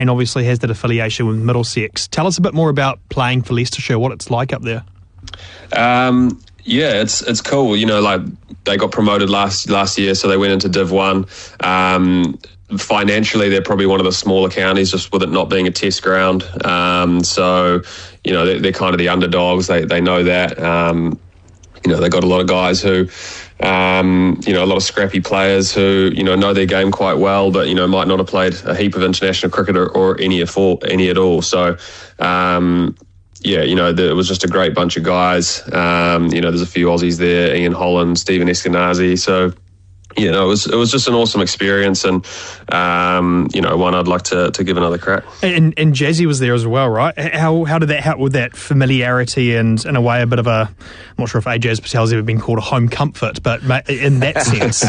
and obviously has that affiliation with Middlesex. Tell us a bit more about playing for Leicestershire, what it's like up there. Yeah, it's cool. You know, like they got promoted last year, so they went into Div 1. Financially, they're probably one of the smaller counties, just with it not being a test ground. So, you know, they're kind of the underdogs. They know that. You know, they got a lot of guys who, you know, a lot of scrappy players who, you know their game quite well, but, you know, might not have played a heap of international cricket or any at all. So, yeah, you know, it was just a great bunch of guys. You know, there's a few Aussies there, Ian Holland, Stephen Eskenazi. So, you know, it was just an awesome experience, and you know, one I'd like to give another crack. And Jazzy was there as well, right? How did that help with that familiarity and, in a way, a bit of a, I'm not sure if Ajaz Patel's ever been called a home comfort, but in that sense.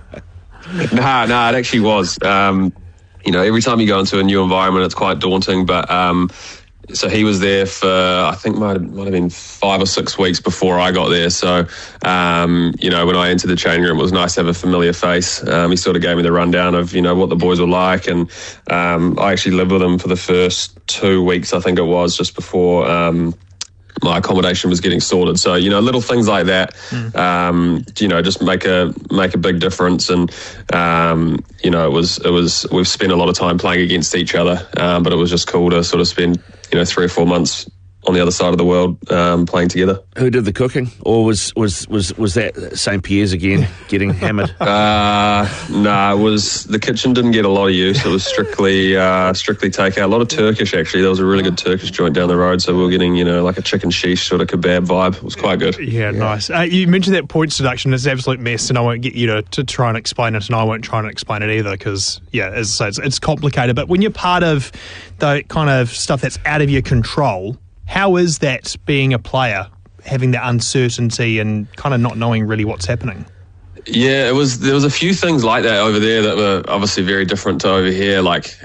No, it actually was. You know, every time you go into a new environment, it's quite daunting, but so he was there for, I think might have been 5 or 6 weeks before I got there. So, you know, when I entered the changing room, it was nice to have a familiar face. He sort of gave me the rundown of, you know, what the boys were like. And I actually lived with him for the first 2 weeks, I think it was, just before my accommodation was getting sorted. So, you know, little things like that, you know, just make a big difference. And, you know, it was, we've spent a lot of time playing against each other, but it was just cool to sort of spend, you know, 3 or 4 months on the other side of the world playing together. Who did the cooking, or was that St. Pierre's again getting hammered? No, it was, the kitchen didn't get a lot of use. It was strictly takeout. A lot of Turkish, actually. There was a really good Turkish joint down the road, so we were getting, you know, like a chicken sheesh sort of kebab vibe. It was quite good. Yeah. Nice. You mentioned that points deduction is an absolute mess, and I won't get you to try and explain it, and I won't try and explain it either, because, yeah, as I say, it's complicated. But when you're part of the kind of stuff that's out of your control, how is that, being a player, having that uncertainty and kind of not knowing really what's happening? Yeah, there was a few things like that over there that were obviously very different to over here. Like,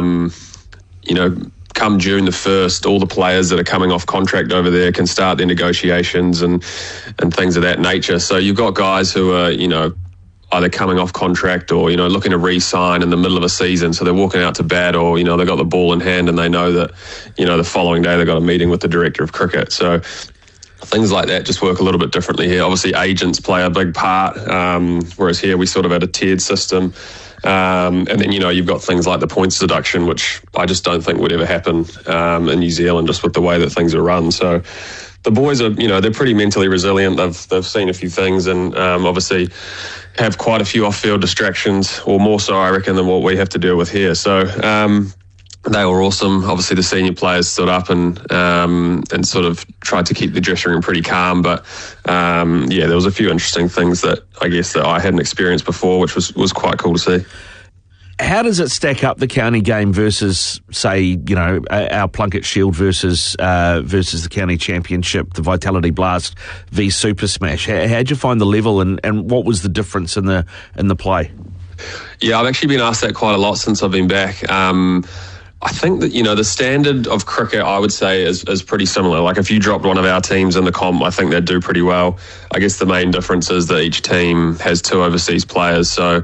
you know, come June the 1st, all the players that are coming off contract over there can start their negotiations and things of that nature. So you've got guys who are, you know, either coming off contract or, you know, looking to re-sign in the middle of a season. So they're walking out to bat, or, you know, they've got the ball in hand and they know that, you know, the following day they've got a meeting with the director of cricket. So things like that just work a little bit differently here. Obviously, agents play a big part, whereas here we sort of had a tiered system. And then, you know, you've got things like the points deduction, which I just don't think would ever happen in New Zealand, just with the way that things are run. So the boys are, you know, they're pretty mentally resilient. They've seen a few things, and obviously have quite a few off-field distractions, or more so, I reckon, than what we have to deal with here. So they were awesome. Obviously, the senior players stood up and sort of tried to keep the dressing room pretty calm. But yeah, there was a few interesting things that I guess that I hadn't experienced before, which was quite cool to see. How does it stack up, the county game versus, say, you know, our Plunket Shield versus the county championship, the Vitality Blast v Super Smash? How'd you find the level, and what was the difference in the play? Yeah, I've actually been asked that quite a lot since I've been back. I think that, you know, the standard of cricket, I would say, is pretty similar. Like, if you dropped one of our teams in the comp, I think they'd do pretty well. I guess the main difference is that each team has 2 overseas players. So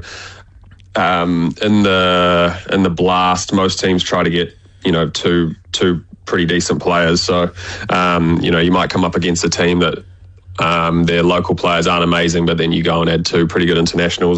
in the Blast, most teams try to get, you know, two pretty decent players. So you know, you might come up against a team that their local players aren't amazing, but then you go and add 2 pretty good internationals.